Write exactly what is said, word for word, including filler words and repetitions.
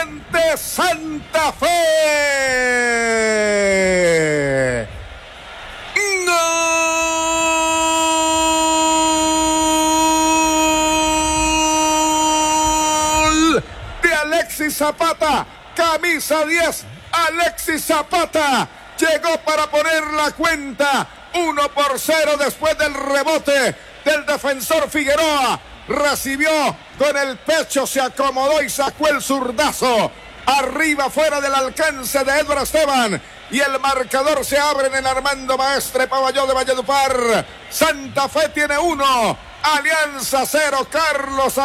ante Santa Fe. ¡Gol! De Alexis Zapata, camisa diez. Alexis Zapata llegó para poner la cuenta. uno por cero después del rebote del defensor Figueroa. Recibió con el pecho, se acomodó y sacó el zurdazo. Arriba, fuera del alcance de Edward Esteban. Y el marcador se abre en el Armando Maestre Pavalló de Valledupar. Santa Fe tiene uno. Alianza cero. Carlos